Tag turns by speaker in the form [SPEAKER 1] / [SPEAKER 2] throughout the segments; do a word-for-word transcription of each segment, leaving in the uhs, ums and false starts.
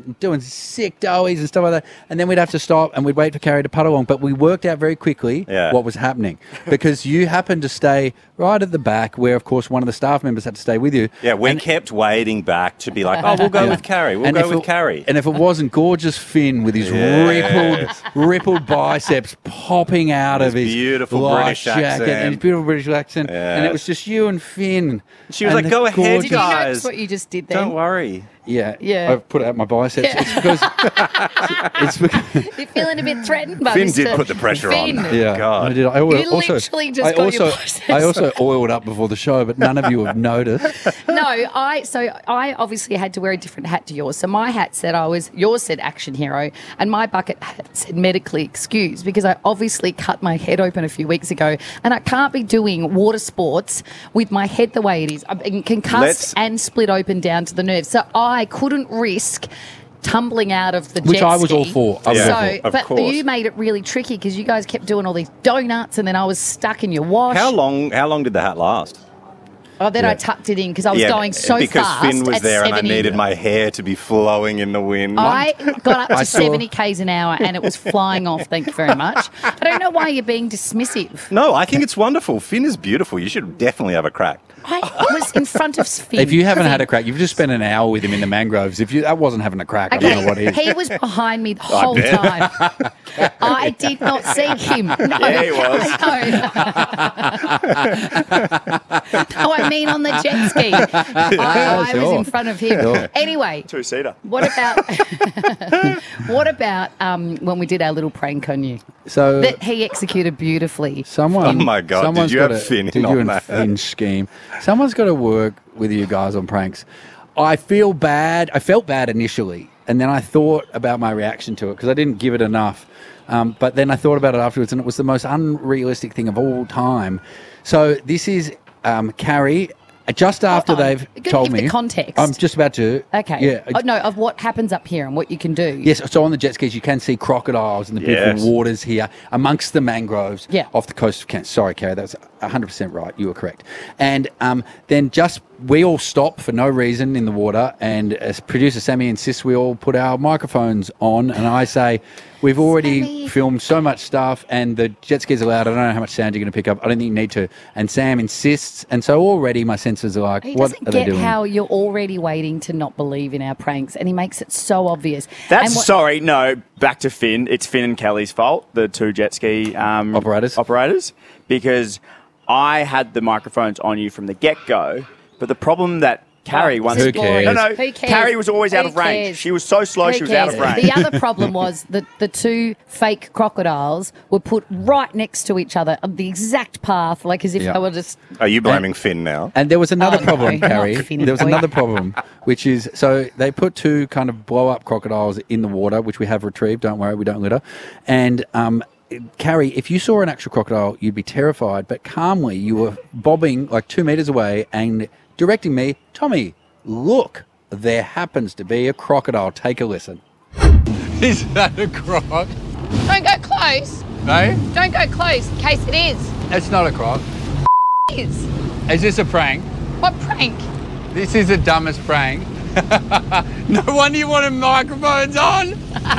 [SPEAKER 1] and doing sick doughies and stuff like that. And then we'd have to stop and we'd wait for Carrie to putt along. But we worked out very quickly
[SPEAKER 2] Yeah.
[SPEAKER 1] what was happening because you happened to stay right at the back where, of course, one of the staff members had to stay with you.
[SPEAKER 2] Yeah, we
[SPEAKER 1] and,
[SPEAKER 2] kept waiting back to be like, oh, we'll go
[SPEAKER 1] Yeah.
[SPEAKER 2] with Carrie. We'll
[SPEAKER 1] and
[SPEAKER 2] go
[SPEAKER 1] if
[SPEAKER 2] with
[SPEAKER 1] it,
[SPEAKER 2] Carrie.
[SPEAKER 1] And if it wasn't gorgeous Finn with his
[SPEAKER 2] Yes.
[SPEAKER 1] rippled, rippled biceps popping out
[SPEAKER 2] His
[SPEAKER 1] of his
[SPEAKER 2] beautiful
[SPEAKER 1] light
[SPEAKER 2] British
[SPEAKER 1] jacket
[SPEAKER 2] accent.
[SPEAKER 1] and his beautiful British accent, and it
[SPEAKER 2] Yes.
[SPEAKER 1] was just you and Finn.
[SPEAKER 2] She was
[SPEAKER 1] and
[SPEAKER 2] like,
[SPEAKER 1] the
[SPEAKER 2] go ahead, you
[SPEAKER 1] gorgeous-
[SPEAKER 3] Did you
[SPEAKER 2] guys.
[SPEAKER 3] notice what you just did then?
[SPEAKER 2] Don't worry.
[SPEAKER 1] Yeah,
[SPEAKER 3] Yeah.
[SPEAKER 1] I've put out my biceps.
[SPEAKER 3] Yeah.
[SPEAKER 1] It's because it's because
[SPEAKER 3] You're feeling a bit threatened by
[SPEAKER 2] Finn
[SPEAKER 3] Mister
[SPEAKER 2] did put the pressure
[SPEAKER 3] Finn.
[SPEAKER 2] on.
[SPEAKER 1] yeah,
[SPEAKER 2] God.
[SPEAKER 1] I did. I al-
[SPEAKER 3] You
[SPEAKER 1] also,
[SPEAKER 3] literally just
[SPEAKER 1] I
[SPEAKER 3] got your
[SPEAKER 1] also,
[SPEAKER 3] biceps
[SPEAKER 1] I also oiled up before the show, but none of you have noticed.
[SPEAKER 3] No, I so I obviously had to wear a different hat to yours. So my hat said I was yours said action hero, and my bucket hat said medically excused because I obviously cut my head open a few weeks ago, and I can't be doing water sports with my head the way it is. I'm concussed
[SPEAKER 2] Let's-
[SPEAKER 3] and split open down to the nerves, so I couldn't risk tumbling out of the
[SPEAKER 1] Which
[SPEAKER 3] jet
[SPEAKER 1] I was
[SPEAKER 3] ski.
[SPEAKER 1] all for. I was
[SPEAKER 2] Yeah.
[SPEAKER 1] all
[SPEAKER 3] So,
[SPEAKER 1] for.
[SPEAKER 2] Of
[SPEAKER 3] but
[SPEAKER 2] course.
[SPEAKER 3] you made it really tricky because you guys kept doing all these donuts, and then I was stuck in your wash.
[SPEAKER 2] How long How long did the hat last?
[SPEAKER 3] Oh, then
[SPEAKER 1] Yeah.
[SPEAKER 3] I tucked it in because I was going so
[SPEAKER 2] because
[SPEAKER 3] fast.
[SPEAKER 2] Finn was
[SPEAKER 3] at
[SPEAKER 2] there and I
[SPEAKER 3] seventy.
[SPEAKER 2] needed my hair to be flowing in the wind.
[SPEAKER 3] I got up to
[SPEAKER 1] I saw-
[SPEAKER 3] seventy kays an hour and it was flying off. Thank you very much. I don't know why you're being dismissive.
[SPEAKER 2] No, I think it's wonderful. Finn is beautiful. You should definitely have a crack.
[SPEAKER 3] I was in front of Finn.
[SPEAKER 1] If you haven't had a
[SPEAKER 3] Finn.
[SPEAKER 1] crack, you've just spent an hour with him in the mangroves. If you that wasn't having a crack, I don't know what
[SPEAKER 3] Okay,
[SPEAKER 1] is.
[SPEAKER 3] he was behind me the whole
[SPEAKER 2] bet.
[SPEAKER 3] time. I did not see him. No,
[SPEAKER 2] Yeah, he was.
[SPEAKER 3] No. no, I mean on the jet ski. I, I was
[SPEAKER 1] sure.
[SPEAKER 3] in front of him.
[SPEAKER 1] Sure.
[SPEAKER 3] Anyway,
[SPEAKER 2] Two-seater.
[SPEAKER 3] what about what about um, when we did our little prank on you
[SPEAKER 1] So
[SPEAKER 3] that he executed beautifully?
[SPEAKER 1] someone,
[SPEAKER 2] Oh my God, did
[SPEAKER 1] someone's
[SPEAKER 2] you have
[SPEAKER 1] gotta-
[SPEAKER 2] Finn in
[SPEAKER 1] did you
[SPEAKER 2] on
[SPEAKER 1] and
[SPEAKER 2] that?
[SPEAKER 1] Finn scheme? Someone's got to work with you guys on pranks. I feel bad. I felt bad initially, and then I thought about my reaction to it because I didn't give it enough. Um, but then I thought about it afterwards, and it was the most unrealistic thing of all time. So this is um, Carrie. Just after
[SPEAKER 3] Hold on.
[SPEAKER 1] they've
[SPEAKER 3] You're gonna
[SPEAKER 1] told
[SPEAKER 3] give
[SPEAKER 1] me,
[SPEAKER 3] the context.
[SPEAKER 1] I'm just about to.
[SPEAKER 3] Okay.
[SPEAKER 1] Yeah.
[SPEAKER 3] Oh, no, of what happens up here and what you can do.
[SPEAKER 1] Yes, so on the jet skis you can see crocodiles in the beautiful
[SPEAKER 2] Yes.
[SPEAKER 1] waters here amongst the mangroves
[SPEAKER 3] Yeah.
[SPEAKER 1] off the coast of Kent. Sorry, Carrie, that's one hundred percent right. You were correct. And um, then just we all stop for no reason in the water, and as producer Sammy insists we all put our microphones on, and I say, we've already
[SPEAKER 3] Sammy.
[SPEAKER 1] filmed so much stuff, and the jet ski's are loud. I don't know how much sound you're going to pick up. I don't think you need to. And Sam insists, and so already my senses are like,
[SPEAKER 3] He
[SPEAKER 1] what
[SPEAKER 3] doesn't
[SPEAKER 1] are they
[SPEAKER 3] get
[SPEAKER 1] doing?
[SPEAKER 3] how you're already waiting to not believe in our pranks, and he makes it so obvious.
[SPEAKER 4] That's
[SPEAKER 3] And what-
[SPEAKER 4] sorry, no. Back to Finn. It's Finn and Kelly's fault, the two jet ski um,
[SPEAKER 1] Operators.
[SPEAKER 4] Operators, because I had the microphones on you from the get go. But the problem that Carrie
[SPEAKER 3] Oh,
[SPEAKER 4] once
[SPEAKER 1] Who
[SPEAKER 4] again,
[SPEAKER 1] cares?
[SPEAKER 4] no, no,
[SPEAKER 3] Who cares?
[SPEAKER 4] Carrie was always out
[SPEAKER 3] Who
[SPEAKER 4] of range.
[SPEAKER 3] cares?
[SPEAKER 4] She was so slow,
[SPEAKER 3] Who
[SPEAKER 4] she was out of
[SPEAKER 3] cares?
[SPEAKER 4] range.
[SPEAKER 3] The other problem was that the two fake crocodiles were put right next to each other on the exact path, like as if
[SPEAKER 1] Yeah.
[SPEAKER 3] they were just.
[SPEAKER 2] Are you blaming Finn now?
[SPEAKER 1] And there was another
[SPEAKER 3] Oh, no,
[SPEAKER 1] problem,
[SPEAKER 3] not
[SPEAKER 1] Carrie.
[SPEAKER 3] Finn
[SPEAKER 1] There was
[SPEAKER 3] boy.
[SPEAKER 1] another problem, which is so they put two kind of blow up crocodiles in the water, which we have retrieved. Don't worry, we don't litter. And um, Carrie, if you saw an actual crocodile, you'd be terrified. But calmly, you were bobbing like two meters away and directing me, Tommy, look, there happens to be a crocodile. Take a listen.
[SPEAKER 5] Is that a croc?
[SPEAKER 6] Don't go close.
[SPEAKER 5] No,
[SPEAKER 6] Don't go close in case it is.
[SPEAKER 5] it's not a croc.
[SPEAKER 6] It is.
[SPEAKER 5] Is this a prank?
[SPEAKER 6] What prank?
[SPEAKER 5] This is the dumbest prank. No wonder you wanted microphones on.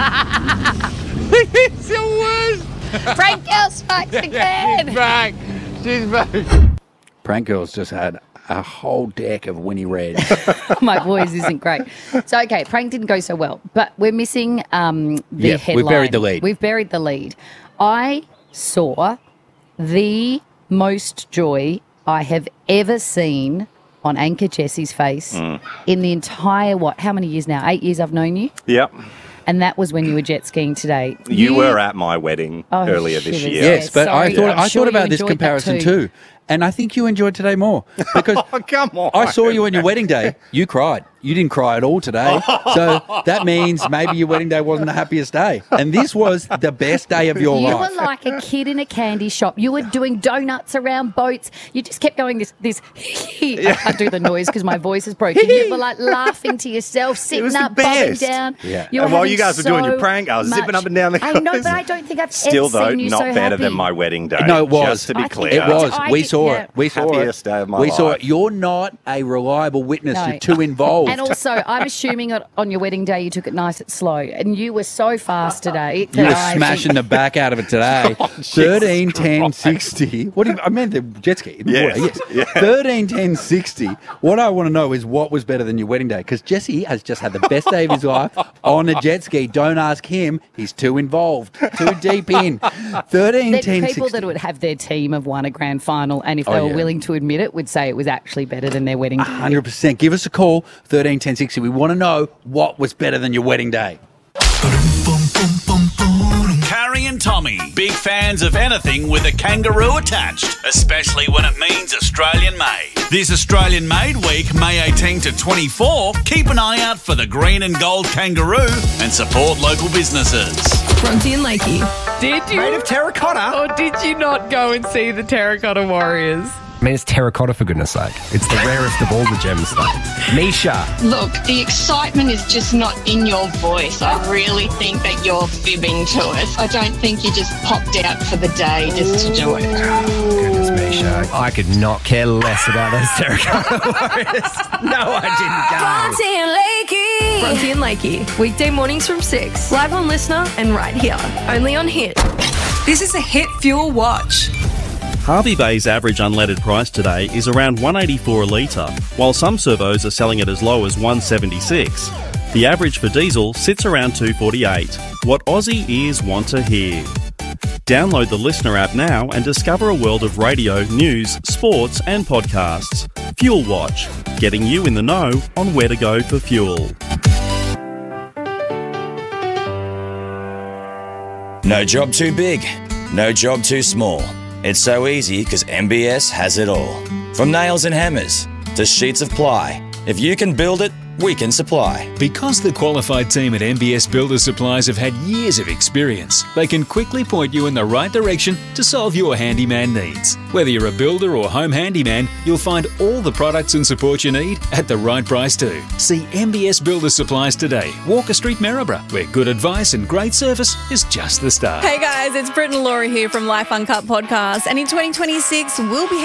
[SPEAKER 5] It's the worst.
[SPEAKER 6] Prank girl strikes
[SPEAKER 5] She's
[SPEAKER 6] again.
[SPEAKER 5] back. She's back.
[SPEAKER 1] Prank Girls just had a whole deck of Winnie Red.
[SPEAKER 3] My voice isn't great. So, okay, prank didn't go so well, but we're missing um, the
[SPEAKER 1] Yeah, we've
[SPEAKER 3] headline.
[SPEAKER 1] buried the lead.
[SPEAKER 3] We've buried the lead. I saw the most joy I have ever seen on Anchor Jessie's face
[SPEAKER 1] Mm.
[SPEAKER 3] in the entire, what, how many years now? Eight years I've known you?
[SPEAKER 2] Yep.
[SPEAKER 3] And that was when you were jet skiing today.
[SPEAKER 2] You were at my wedding
[SPEAKER 3] Oh,
[SPEAKER 2] earlier this
[SPEAKER 3] shivers.
[SPEAKER 2] year.
[SPEAKER 3] Yeah.
[SPEAKER 1] Yes, but
[SPEAKER 3] sorry.
[SPEAKER 1] I thought
[SPEAKER 3] I'm
[SPEAKER 1] I
[SPEAKER 3] sure
[SPEAKER 1] thought
[SPEAKER 3] you
[SPEAKER 1] about this
[SPEAKER 3] enjoyed that
[SPEAKER 1] comparison
[SPEAKER 3] too.
[SPEAKER 1] too. And I think you enjoyed today more because
[SPEAKER 2] Oh, come on.
[SPEAKER 1] I saw you on your wedding day. You cried. You didn't cry at all today. So that means maybe your wedding day wasn't the happiest day. And this was the best day of your
[SPEAKER 3] You
[SPEAKER 1] life.
[SPEAKER 3] were like a kid in a candy shop. You were doing donuts around boats. You just kept going this this. I can't do the noise because my voice is broken. You were like laughing to yourself, sitting
[SPEAKER 2] was the
[SPEAKER 3] up, bobbing
[SPEAKER 2] best.
[SPEAKER 3] down.
[SPEAKER 1] Yeah.
[SPEAKER 3] You were
[SPEAKER 2] And while
[SPEAKER 3] having
[SPEAKER 2] you guys were doing your
[SPEAKER 3] so
[SPEAKER 2] prank, I was zipping
[SPEAKER 3] much-
[SPEAKER 2] up and down the
[SPEAKER 3] I know,
[SPEAKER 2] coast.
[SPEAKER 3] but I don't think I've
[SPEAKER 2] Still,
[SPEAKER 3] ever
[SPEAKER 2] though,
[SPEAKER 3] seen you
[SPEAKER 2] not
[SPEAKER 3] so
[SPEAKER 2] better
[SPEAKER 3] happy.
[SPEAKER 2] than my wedding day.
[SPEAKER 1] No, it was.
[SPEAKER 2] Just to be
[SPEAKER 3] I think
[SPEAKER 2] clear.
[SPEAKER 1] It was.
[SPEAKER 3] I
[SPEAKER 1] We
[SPEAKER 3] think-
[SPEAKER 1] saw
[SPEAKER 3] yeah.
[SPEAKER 1] it. We saw
[SPEAKER 2] Happiest
[SPEAKER 1] it.
[SPEAKER 2] day of my
[SPEAKER 1] we saw
[SPEAKER 2] life.
[SPEAKER 1] it. You're not a reliable witness.
[SPEAKER 3] No.
[SPEAKER 1] You're too involved.
[SPEAKER 2] involved.
[SPEAKER 3] And also, I'm assuming on- on your wedding day you took it nice and slow, and you were so fast today.
[SPEAKER 1] You were
[SPEAKER 3] that I
[SPEAKER 1] smashing the back out of it today.
[SPEAKER 2] Oh,
[SPEAKER 1] thirteen ten
[SPEAKER 2] Christ.
[SPEAKER 1] sixty. What do you, I meant the jet ski in the
[SPEAKER 2] Yes,
[SPEAKER 1] water. Yes.
[SPEAKER 2] yeah.
[SPEAKER 1] thirteen ten sixty. What I want to know is what was better than your wedding day? Because Jesse has just had the best day of his life on a jet ski. Don't ask him. He's too involved, too deep in. thirteen
[SPEAKER 3] There's
[SPEAKER 1] ten
[SPEAKER 3] people
[SPEAKER 1] sixty.
[SPEAKER 3] that would have their team have won a grand final, and if they
[SPEAKER 1] Oh,
[SPEAKER 3] were
[SPEAKER 1] yeah.
[SPEAKER 3] willing to admit it, would say it was actually better than their wedding day.
[SPEAKER 1] one hundred percent. Give us a call, thirteen ten sixty. We want to know what was better than your wedding day.
[SPEAKER 7] Carrie and Tommy, big fans of anything with a kangaroo attached, especially when it means Australian made. This Australian Made Week, May eighteenth to twenty-fourth, keep an eye out for the green and gold kangaroo and support local businesses.
[SPEAKER 8] Bronte and Lakey.
[SPEAKER 9] Did you?
[SPEAKER 10] Made of terracotta.
[SPEAKER 9] Or did you not go and see the Terracotta Warriors?
[SPEAKER 10] I mean, it's terracotta, for goodness sake. It's the rarest of all the gemstones. Misha.
[SPEAKER 6] Look, the excitement is just not in your voice. I really think that you're fibbing to us. I don't think you just popped out for the day just to do it.
[SPEAKER 10] Goodness, Misha. I could not care less about those terracotta warriors. No, I didn't go.
[SPEAKER 8] Bronte and Lakey. Weekday mornings from six. Live on Listener and right here. Only on Hit.
[SPEAKER 11] This is a Hit Fuel Watch.
[SPEAKER 12] Hervey Bay's average unleaded price today is around one eighty-four a litre, while some servos are selling it as low as one seventy-six. The average for diesel sits around two forty-eight. What Aussie ears want to hear. Download the Listener app now and discover a world of radio, news, sports and podcasts. Fuel Watch, getting you in the know on where to go for fuel.
[SPEAKER 13] No job too big, no job too small. It's so easy because M B S has it all. From nails and hammers to sheets of ply. If you can build it, we can supply.
[SPEAKER 14] Because the qualified team at M B S Builder Supplies have had years of experience, they can quickly point you in the right direction to solve your handyman needs. Whether you're a builder or home handyman, you'll find all the products and support you need at the right price too. See M B S Builder Supplies today, Walker Street, Maryborough, where good advice and great service is just the start.
[SPEAKER 15] Hey guys, it's Brit and Laura here from Life Uncut Podcast, and in twenty twenty-six we'll be